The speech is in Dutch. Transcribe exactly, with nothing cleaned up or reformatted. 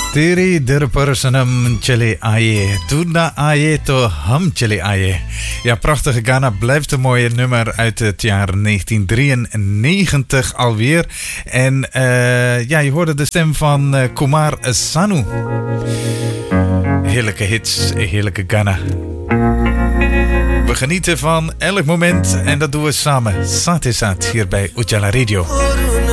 तेरी दर पर सनम चले आए, toen na आए तो हम चले आए. Ja, prachtige Ghana, blijft een mooie nummer uit het jaar negentien drieënnegentig alweer. En uh, ja, je hoorde de stem van uh, Kumar Sanu. Heerlijke hits, heerlijke Ghana. We genieten van elk moment en dat doen we samen. Saat is Saat hier bij Ujala Radio.